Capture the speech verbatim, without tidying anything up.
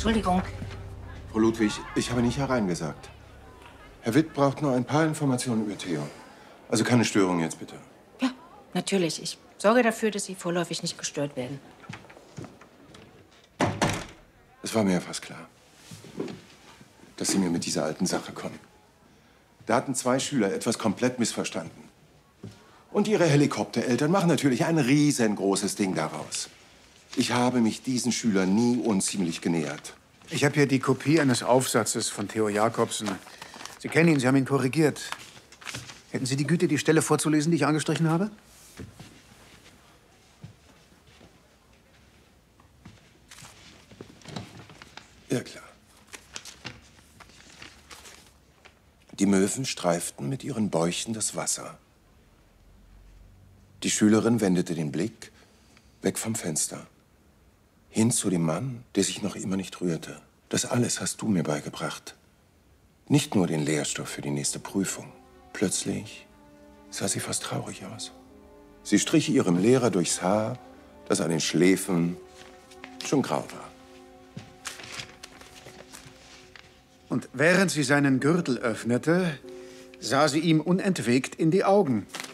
Entschuldigung. Frau Ludwig, ich habe nicht hereingesagt. Herr Witt braucht nur ein paar Informationen über Theo. Also keine Störung jetzt, bitte. Ja, natürlich. Ich sorge dafür, dass Sie vorläufig nicht gestört werden. Es war mir ja fast klar, dass Sie mir mit dieser alten Sache kommen. Da hatten zwei Schüler etwas komplett missverstanden. Und ihre Helikoptereltern machen natürlich ein riesengroßes Ding daraus. Ich habe mich diesen Schülern nie unziemlich genähert. Ich habe hier die Kopie eines Aufsatzes von Theo Jakobsen. Sie kennen ihn, Sie haben ihn korrigiert. Hätten Sie die Güte, die Stelle vorzulesen, die ich angestrichen habe? Ja, klar. Die Möwen streiften mit ihren Bäuchen das Wasser. Die Schülerin wendete den Blick weg vom Fenster. Hin zu dem Mann, der sich noch immer nicht rührte. Das alles hast du mir beigebracht. Nicht nur den Lehrstoff für die nächste Prüfung. Plötzlich sah sie fast traurig aus. Sie strich ihrem Lehrer durchs Haar, das an den Schläfen schon grau war. Und während sie seinen Gürtel öffnete, sah sie ihm unentwegt in die Augen.